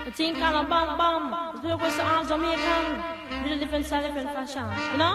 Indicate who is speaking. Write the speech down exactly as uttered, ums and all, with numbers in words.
Speaker 1: The thing called a bam bam. The people say all Jamaican. With a different style, different fashion. You know?